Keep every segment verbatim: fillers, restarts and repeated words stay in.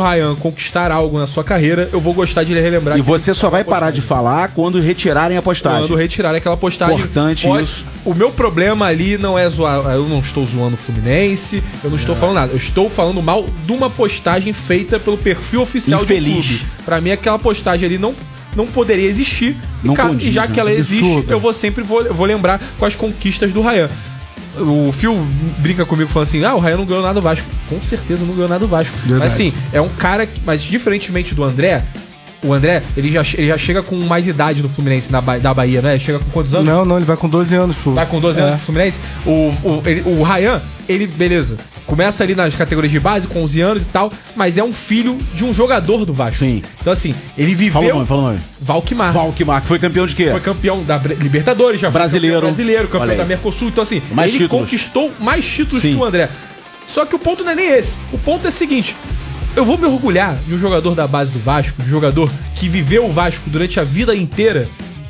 Ryan conquistar algo na sua carreira, eu vou gostar de relembrar. E você só vai parar de falar quando retirarem a postagem. Quando retirarem aquela postagem. Importante pode... isso. O meu problema ali não é zoar. Eu não estou zoando o Fluminense, eu não estou é. falando nada. Eu estou falando mal de uma postagem feita pelo perfil oficial Infeliz. do clube. Pra mim, aquela postagem ali não, não poderia existir. Não e, condiz, e já que ela existe, absurdo. eu vou sempre vou, vou lembrar com as conquistas do Ryan. O Phil brinca comigo falando assim: ah, o Ryan não ganhou nada do Vasco. Com certeza não ganhou nada do Vasco. Verdade. Mas assim, é um cara. Mas diferentemente do André, o André, ele já, ele já chega com mais idade no Fluminense, na ba da Bahia, né? Chega com quantos anos? Não, não, ele vai com doze anos. Pô. Vai com doze é. anos pro Fluminense. O, o, ele, o Ryan, ele, beleza, começa ali nas categorias de base, com onze anos e tal, mas é um filho de um jogador do Vasco. Sim. Então assim, ele viveu... Fala o nome, fala o nome. Valquimar. Valquimar, que foi campeão de quê? Foi campeão da Libertadores, já brasileiro. foi campeão brasileiro, campeão da Mercosul. Então assim, mais ele títulos. conquistou mais títulos Sim. que o André. Só que o ponto não é nem esse. O ponto é o seguinte: eu vou me orgulhar de um jogador da base do Vasco, de um jogador que viveu o Vasco durante a vida inteira,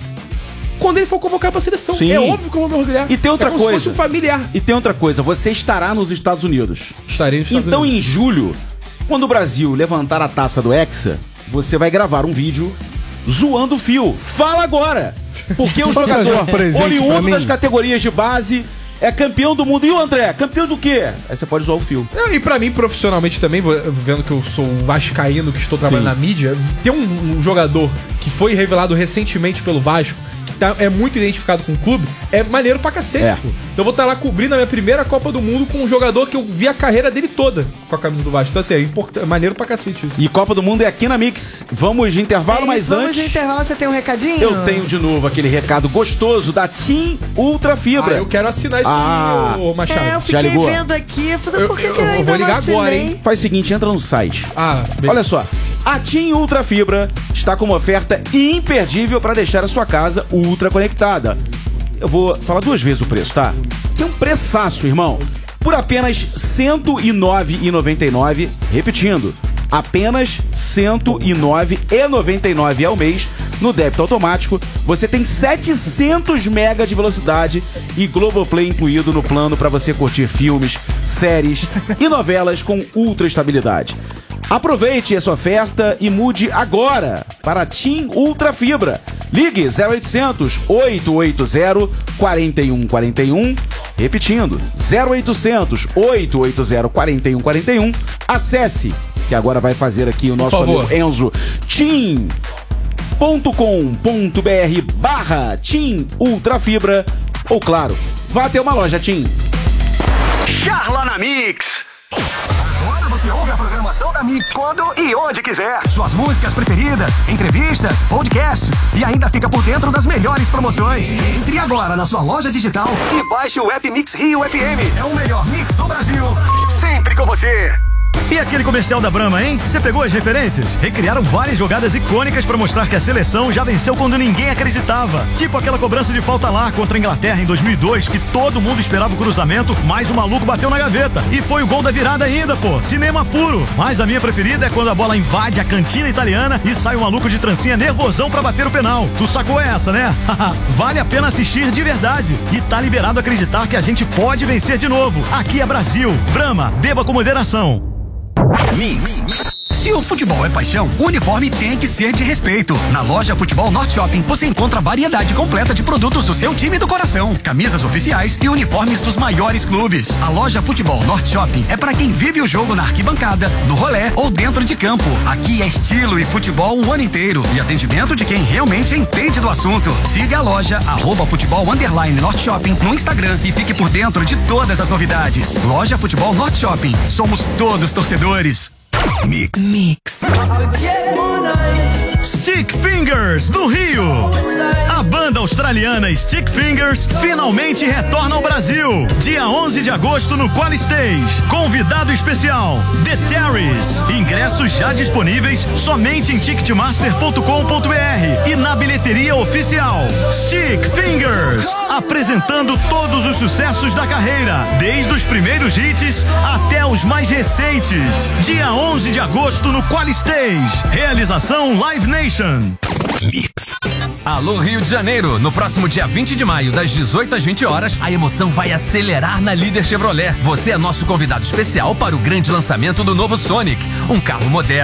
quando ele for convocar pra seleção. Sim. É óbvio que eu vou me orgulhar. E tem outra é como coisa. se fosse um familiar. E tem outra coisa, você estará nos Estados Unidos. Estarei nos Estados então, Unidos. Então, em julho, quando o Brasil levantar a taça do Hexa, você vai gravar um vídeo zoando o Phil. Fala agora! Porque o jogador oriundo das categorias de base é campeão do mundo. E o André? Campeão do quê? Aí você pode zoar o Phil. Não, e pra mim, profissionalmente também, vendo que eu sou um vascaíno que estou trabalhando Sim. na mídia, ter um, um jogador que foi revelado recentemente pelo Vasco, que tá, é muito identificado com o clube, é maneiro pra cacete, é. pô. Então eu vou estar lá cobrindo a minha primeira Copa do Mundo com um jogador que eu vi a carreira dele toda com a camisa do Vasco. Então assim, é, import... é maneiro pra cacete isso. E Copa do Mundo é aqui na Mix. Vamos de intervalo, é mas vamos antes... Vamos de intervalo, você tem um recadinho? Eu tenho de novo aquele recado gostoso da TIM Ultra Fibra. Ah, eu quero assinar isso ah, aí, ô Machado. É, eu fiquei vendo aqui, falei, por que, que eu, eu ainda vou ligar não assinei? agora, hein? Faz o seguinte, entra no site. Ah, beleza. Olha só, a TIM Ultra Fibra está com uma oferta imperdível para deixar a sua casa ultra conectada. Eu vou falar duas vezes o preço, tá? Que é um preçaço, irmão. Por apenas cento e nove reais e noventa e nove centavos, repetindo, apenas cento e nove reais e noventa e nove centavos ao mês, no débito automático, você tem setecentos megas de velocidade e Globoplay incluído no plano para você curtir filmes, séries e novelas com ultra estabilidade. Aproveite essa oferta e mude agora para a TIM Ultra Fibra. Ligue zero oitocentos, oito oito zero, quatro um quatro um. Repetindo, zero oitocentos, oito oito zero, quatro um quatro um. Acesse, que agora vai fazer aqui o nosso amigo Enzo, tim ponto com ponto br barra TIM Ultra Fibra. Ou claro, vá até uma loja TIM. Charla na Mix. Agora você ouve a programação da Mix quando e onde quiser. Suas músicas preferidas, entrevistas, podcasts e ainda fica por dentro das melhores promoções. Entre agora na sua loja digital e baixe o app Mix Rio F M. É o melhor mix do Brasil. Sempre com você. E aquele comercial da Brahma, hein? Você pegou as referências? Recriaram várias jogadas icônicas para mostrar que a seleção já venceu quando ninguém acreditava. Tipo aquela cobrança de falta lá contra a Inglaterra em dois mil e dois, que todo mundo esperava o cruzamento, mas o maluco bateu na gaveta. E foi o gol da virada ainda, pô. Cinema puro. Mas a minha preferida é quando a bola invade a cantina italiana e sai o maluco de trancinha nervosão pra bater o penal. Tu sacou essa, né? Vale a pena assistir de verdade. E tá liberado acreditar que a gente pode vencer de novo. Aqui é Brasil. Brahma, beba com moderação. Mix. Se o futebol é paixão, o uniforme tem que ser de respeito. Na loja Futebol Norte Shopping, você encontra a variedade completa de produtos do seu time do coração. Camisas oficiais e uniformes dos maiores clubes. A loja Futebol Norte Shopping é para quem vive o jogo na arquibancada, no rolê ou dentro de campo. Aqui é estilo e futebol o ano inteiro. E atendimento de quem realmente entende do assunto. Siga a loja, arroba futebol underline Norte Shopping no Instagram e fique por dentro de todas as novidades. Loja Futebol Norte Shopping. Somos todos torcedores. Mix. Mix. Stick Fingers, do Rio. A banda australiana Stick Fingers finalmente retorna ao Brasil. Dia onze de agosto no Qual Stage. Convidado especial, The Terrys. Ingressos já disponíveis somente em ticketmaster ponto com ponto br e na bilheteria oficial. Stick Fingers, apresentando todos os sucessos da carreira, desde os primeiros hits até os mais recentes. Dia onze de agosto no Qual Stage. Realização Live Nation. Mix. Alô Rio de Janeiro, no próximo dia vinte de maio, das dezoito às vinte horas, a emoção vai acelerar na Líder Chevrolet. Você é nosso convidado especial para o grande lançamento do novo Sonic, um carro moderno